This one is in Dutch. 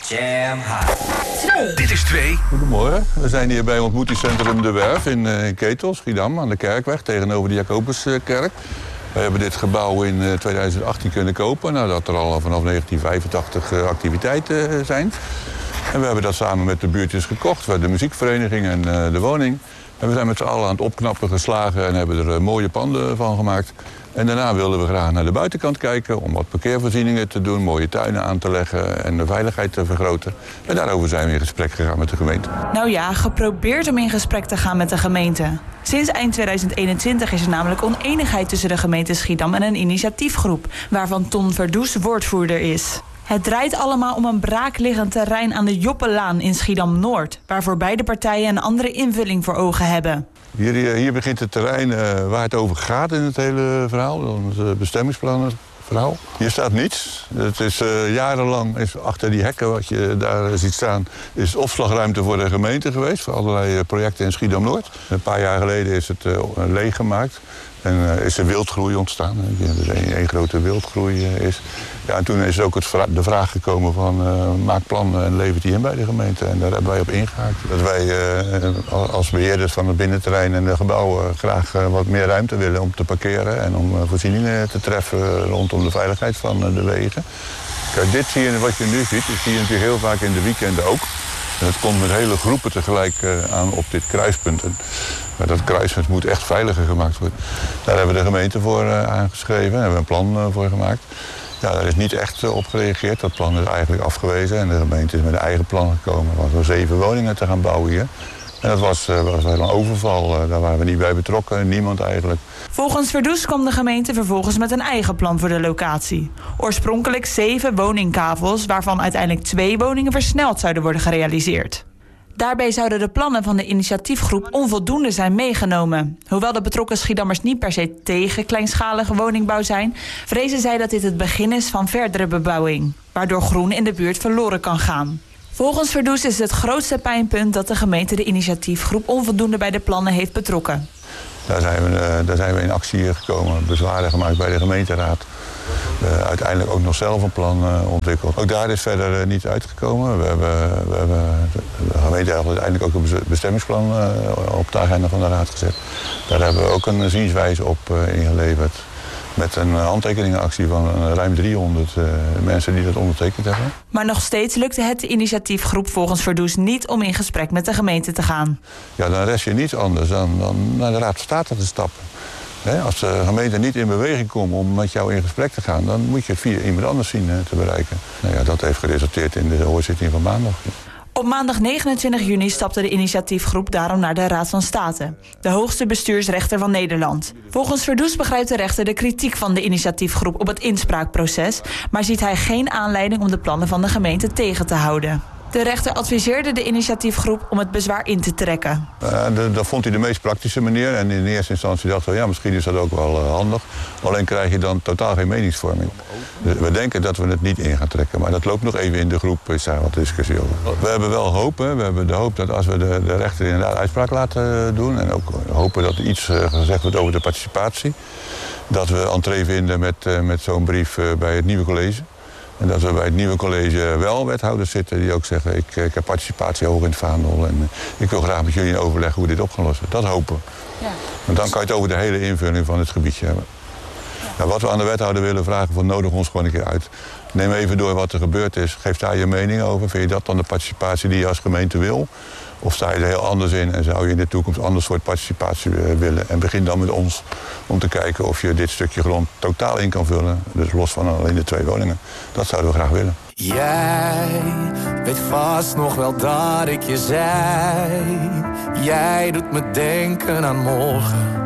Jam High. 2. Dit is 2. Goedemorgen. We zijn hier bij ontmoetingscentrum De Werf in Ketel, Schiedam, aan de Kerkweg, tegenover de Jacobuskerk. We hebben dit gebouw in 2018 kunnen kopen, nadat er al vanaf 1985 activiteiten zijn. En we hebben dat samen met de buurtjes gekocht, de muziekvereniging en de woning. En we zijn met z'n allen aan het opknappen geslagen en hebben er mooie panden van gemaakt. En daarna wilden we graag naar de buitenkant kijken om wat parkeervoorzieningen te doen, mooie tuinen aan te leggen en de veiligheid te vergroten. En daarover zijn we in gesprek gegaan met de gemeente. Nou ja, geprobeerd om in gesprek te gaan met de gemeente. Sinds eind 2021 is er namelijk oneenigheid tussen de gemeente Schiedam en een initiatiefgroep, waarvan Ton Verdoes woordvoerder is. Het draait allemaal om een braakliggend terrein aan de Joppelaan in Schiedam-Noord, waarvoor beide partijen een andere invulling voor ogen hebben. Hier begint het terrein waar het over gaat in het hele verhaal, het bestemmingsplanverhaal. Hier staat niets. Het is jarenlang achter die hekken wat je daar ziet staan, is opslagruimte voor de gemeente geweest, voor allerlei projecten in Schiedam-Noord. Een paar jaar geleden is het leeggemaakt. En is er wildgroei ontstaan. Dus één grote wildgroei is. Ja, en toen is ook de vraag gekomen van maak plannen en lever die in bij de gemeente. En daar hebben wij op ingehaakt. Dat wij als beheerders van het binnenterrein en de gebouwen graag wat meer ruimte willen om te parkeren. En om voorzieningen te treffen rondom de veiligheid van de wegen. Kijk, dit zie je, wat je nu ziet, zie je natuurlijk heel vaak in de weekenden ook. En het komt met hele groepen tegelijk aan op dit kruispunt. Maar dat kruispunt moet echt veiliger gemaakt worden. Daar hebben we de gemeente voor aangeschreven en hebben we een plan voor gemaakt. Ja, daar is niet echt op gereageerd. Dat plan is eigenlijk afgewezen en de gemeente is met een eigen plan gekomen om 7 woningen te gaan bouwen hier. En dat was wel een overval, daar waren we niet bij betrokken, niemand eigenlijk. Volgens Verdoes kwam de gemeente vervolgens met een eigen plan voor de locatie. Oorspronkelijk 7 woningkavels, waarvan uiteindelijk 2 woningen versneld zouden worden gerealiseerd. Daarbij zouden de plannen van de initiatiefgroep onvoldoende zijn meegenomen. Hoewel de betrokken Schiedammers niet per se tegen kleinschalige woningbouw zijn, vrezen zij dat dit het begin is van verdere bebouwing, waardoor groen in de buurt verloren kan gaan. Volgens Verdoes is het grootste pijnpunt dat de gemeente de initiatiefgroep onvoldoende bij de plannen heeft betrokken. Daar zijn we in actie gekomen, bezwaren gemaakt bij de gemeenteraad. Uiteindelijk ook nog zelf een plan ontwikkeld. Ook daar is verder niet uitgekomen. We hebben de gemeente uiteindelijk ook een bestemmingsplan op de agenda van de raad gezet. Daar hebben we ook een zienswijze op ingeleverd. Met een handtekeningenactie van ruim 300 mensen die dat ondertekend hebben. Maar nog steeds lukte het de initiatiefgroep volgens Verdoes niet om in gesprek met de gemeente te gaan. Ja, dan rest je niets anders dan naar de raad van state te stappen. Als de gemeente niet in beweging komt om met jou in gesprek te gaan, dan moet je het via iemand anders zien te bereiken. Nou ja, dat heeft geresulteerd in de hoorzitting van maandag. Op maandag 29 juni stapte de initiatiefgroep daarom naar de Raad van State, de hoogste bestuursrechter van Nederland. Volgens Verdoes begrijpt de rechter de kritiek van de initiatiefgroep op het inspraakproces, maar ziet hij geen aanleiding om de plannen van de gemeente tegen te houden. De rechter adviseerde de initiatiefgroep om het bezwaar in te trekken. Dat vond hij de meest praktische manier. En in eerste instantie dachten we, ja, misschien is dat ook wel handig. Alleen krijg je dan totaal geen meningsvorming. Dus we denken dat we het niet in gaan trekken. Maar dat loopt nog even in de groep, is daar wat discussie over. We hebben wel hoop. Hè. We hebben de hoop dat als we de rechter inderdaad uitspraak laten doen... en ook hopen dat er iets gezegd wordt over de participatie... dat we entree vinden met zo'n brief bij het nieuwe college... En dat we bij het nieuwe college wel wethouders zitten die ook zeggen... ik heb participatie hoog in het vaandel en ik wil graag met jullie overleggen hoe we dit op gaan lossen. Dat hopen we. Ja. Want dan kan je het over de hele invulling van het gebiedje hebben. Ja. Nou, wat we aan de wethouder willen vragen, van nodig ons gewoon een keer uit. Neem even door wat er gebeurd is. Geef daar je mening over. Vind je dat dan de participatie die je als gemeente wil? Of sta je er heel anders in en zou je in de toekomst een ander soort participatie willen? En begin dan met ons om te kijken of je dit stukje grond totaal in kan vullen. Dus los van alleen de 2 woningen. Dat zouden we graag willen. Jij weet vast nog wel dat ik je zei. Jij doet me denken aan morgen.